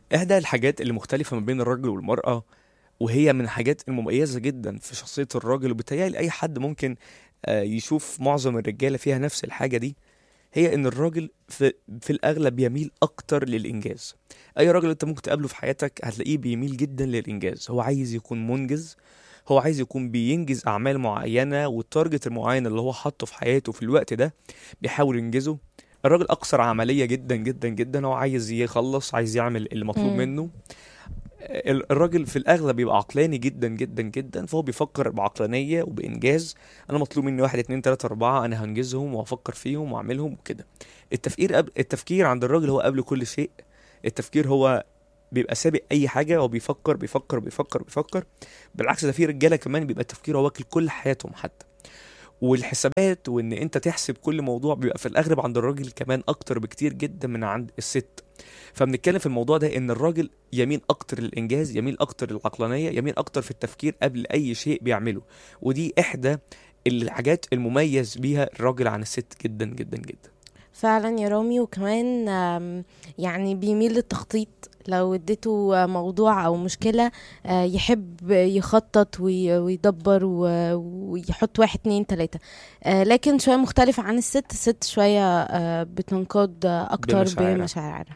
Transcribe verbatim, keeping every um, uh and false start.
إحدى الحاجات اللي مختلفة ما بين الرجل والمرأة، وهي من الحاجات المميزة جدا في شخصية الراجل، وبالتالي أي حد ممكن آه، يشوف معظم الرجالة فيها نفس الحاجة دي، هي إن الراجل في, في الأغلب يميل أكتر للإنجاز. أي راجل أنت ممكن تقابله في حياتك هتلاقيه بيميل جدا للإنجاز، هو عايز يكون منجز، هو عايز يكون بينجز أعمال معينة، والتارجت المعين اللي هو حاطه في حياته في الوقت ده بيحاول ينجزه. الراجل أكثر عملية جدا جدا جدا، هو عايز يخلص، عايز يعمل اللي مطلوب امم. منه. ال- الراجل في الاغلب بيبقى عقلاني جدا جدا جدا، فهو بيفكر بعقلانيه وبانجاز. انا مطلوب مني واحد اتنين تلاته اربعه، انا هنجزهم وهفكر فيهم واعملهم وكده. التفكير قبل التفكير عند الراجل هو قبل كل شيء. التفكير هو بيبقى سابق اي حاجه، هو بيفكر بيفكر بيفكر بيفكر. بالعكس، ده في رجاله كمان بيبقى التفكير هو واكل كل حياتهم حتى. والحسابات وان انت تحسب كل موضوع بيبقى في الاغلب عند الراجل كمان اكتر بكتير جدا من عند الست. فبنتكلم في الموضوع ده ان الراجل يميل اكتر للانجاز، يميل اكتر للعقلانيه، يميل اكتر في التفكير قبل اي شيء بيعمله. ودي احدى الحاجات المميز بيها الراجل عن الست جدا جدا جدا. فعلا يا رامي، وكمان آم، يعني بيميل للتخطيط. لو اديته موضوع او مشكلة، آه، يحب يخطط وي- ويدبر و- ويحط واحد اتنين تلاتة. آه، لكن شوية مختلفة عن الست. الست شوية آه، بتنقاد اكتر بمشاعرها. بمشاعرها.